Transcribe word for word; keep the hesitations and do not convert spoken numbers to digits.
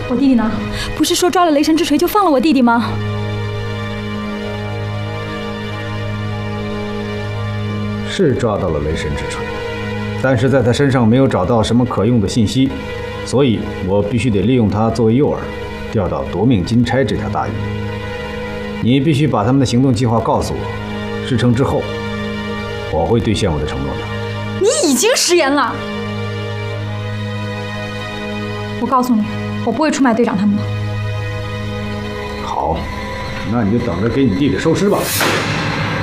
我弟弟呢？不是说抓了雷神之锤就放了我弟弟吗？ 是抓到了雷神之锤，但是在他身上没有找到什么可用的信息，所以我必须得利用他作为诱饵，钓到夺命金钗这条大鱼。你必须把他们的行动计划告诉我，事成之后，我会兑现我的承诺的。 你已经食言了。我告诉你，我不会出卖队长他们的。 好，那你就等着给你弟弟收尸吧。